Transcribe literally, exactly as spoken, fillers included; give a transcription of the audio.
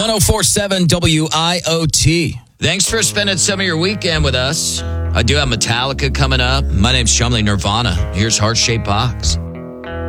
one oh four point seven W I O T. Thanks for spending some of your weekend with us. I do have Metallica coming up. My name's Shumley Nirvana. Here's Heart Shaped Box.